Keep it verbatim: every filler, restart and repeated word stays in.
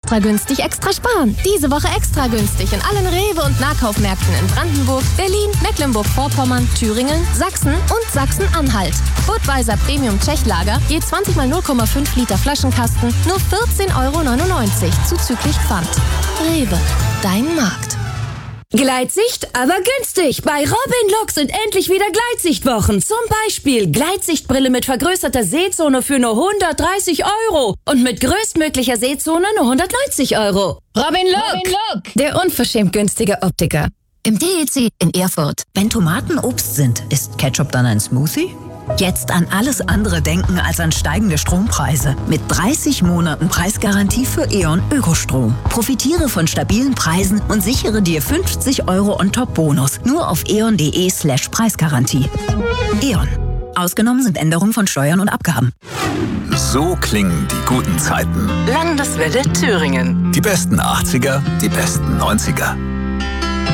extra günstig, extra sparen. Diese Woche extra günstig in allen Rewe- und Nahkaufmärkten in Brandenburg, Berlin, Mecklenburg-Vorpommern, Thüringen, Sachsen und Sachsen-Anhalt. Budweiser Premium Tschechlager, je zwanzig mal null Komma fünf Liter Flaschenkasten, nur vierzehn Euro neunundneunzig, zuzüglich Pfand. Rewe, dein Markt. Gleitsicht, aber günstig. Bei Robin Lux sind endlich wieder Gleitsichtwochen. Zum Beispiel Gleitsichtbrille mit vergrößerter Sehzone für nur hundertdreißig Euro. Und mit größtmöglicher Sehzone nur hundertneunzig Euro. Robin Look, Robin Look, der unverschämt günstige Optiker. Im D E C in Erfurt. Wenn Tomaten Obst sind, ist Ketchup dann ein Smoothie? Jetzt an alles andere denken als an steigende Strompreise. Mit dreißig Monaten Preisgarantie für E.ON Ökostrom. Profitiere von stabilen Preisen und sichere dir fünfzig Euro On-Top-Bonus. Nur auf eon.de slash Preisgarantie. E.ON. Ausgenommen sind Änderungen von Steuern und Abgaben. So klingen die guten Zeiten. Landeswelle Thüringen. Die besten achtziger, die besten neunziger.